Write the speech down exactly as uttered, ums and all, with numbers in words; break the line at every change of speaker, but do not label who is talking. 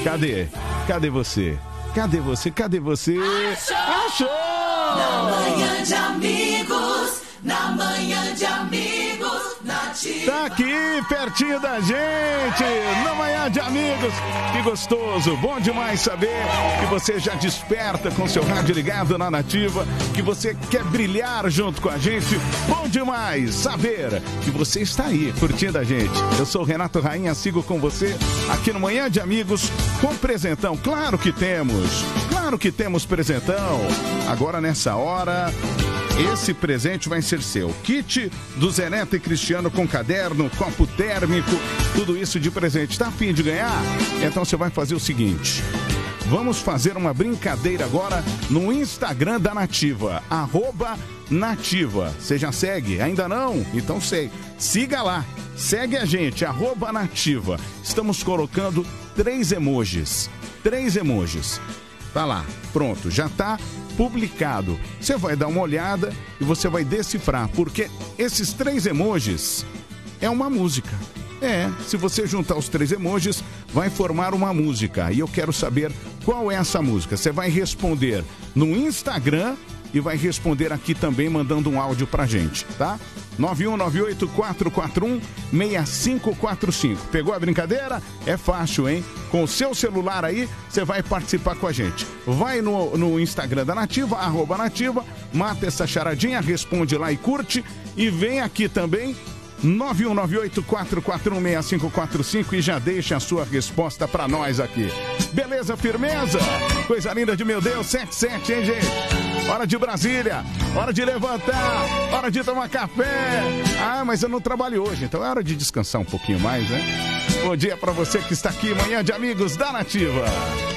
Cadê? Cadê você? Cadê você? Cadê você?
Achou!
Achou!
Na manhã de amigos, na manhã de amigos, Nativa.
Tá aqui, pertinho da gente, na manhã de amigos. Que gostoso, bom demais saber que você já desperta com seu rádio ligado na Nativa, que você quer brilhar junto com a gente. Bom demais saber que você está aí curtindo a gente. Eu sou o Renato Rainha, sigo com você aqui no Manhã de Amigos com presentão. Claro que temos, claro que temos presentão. Agora nessa hora, esse presente vai ser seu. Kit do Zé Neto e Cristiano com caderno, copo térmico, tudo isso de presente. Tá a fim de ganhar? Então você vai fazer o seguinte. Vamos fazer uma brincadeira agora no Instagram da Nativa, arroba Nativa. Você já segue? Ainda não? Então sei. Siga lá. Segue a gente, arroba Nativa. Estamos colocando três emojis. Três emojis. Tá lá, pronto, já tá publicado. Você vai dar uma olhada e você vai decifrar, porque esses três emojis é uma música. É, se você juntar os três emojis, vai formar uma música. E eu quero saber qual é essa música. Você vai responder no Instagram e vai responder aqui também mandando um áudio pra gente, tá? nove um nove oito quatro quatro um seis cinco quatro cinco. Pegou a brincadeira? É fácil, hein? Com o seu celular aí, você vai participar com a gente. Vai no, no Instagram da Nativa, arroba Nativa, mata essa charadinha, responde lá e curte. E vem aqui também, nove um nove oito quatro quatro um seis cinco quatro cinco, e já deixa a sua resposta pra nós aqui. Beleza, firmeza? Coisa linda de meu Deus, sete sete, hein, gente? Hora de Brasília, hora de levantar, hora de tomar café. Ah, mas eu não trabalho hoje, então é hora de descansar um pouquinho mais, né? Bom dia pra você que está aqui, Manhã de Amigos da Nativa.